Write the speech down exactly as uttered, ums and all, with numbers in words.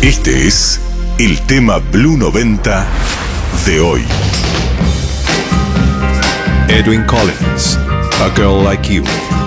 Este es el tema Blue noventa de hoy. Edwyn Collins, A Girl Like You.